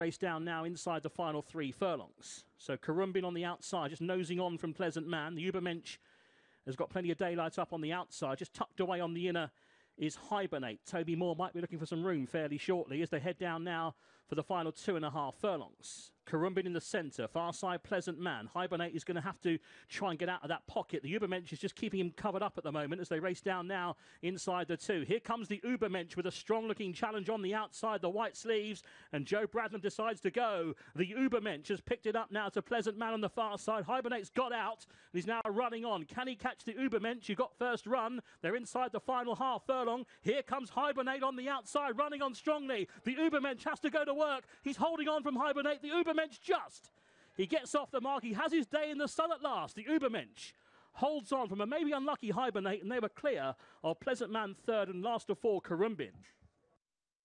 Race down now inside the final 3 furlongs. So Karumbin on the outside, just nosing on from Pleasant Man. The Ubermensch has got plenty of daylight up on the outside. Just tucked away on the inner is Hibernate. Toby Moore might be looking for some room fairly shortly as they head down now for the final 2.5 furlongs. Karumbin in the centre, far side Pleasant Man. Hibernate is going to have to try and get out of that pocket. The Ubermensch is just keeping him covered up at the moment as they race down now inside the 2. Here comes the Ubermensch with a strong looking challenge on the outside, the white sleeves, and Joe Bradland decides to go. The Ubermensch has picked it up now to Pleasant Man on the far side. Hibernate's got out and he's now running on. Can he catch the Ubermensch? He got first run. They're inside the final half furlong. Here comes Hibernate on the outside, running on strongly. The Ubermensch has to go to work. He's holding on from Hibernate. The Ubermensch he gets off the mark. He has his day in the sun at last. The Ubermensch holds on from a maybe unlucky Hibernate, and they were clear of Pleasant Man third and last of 4 Karumbin.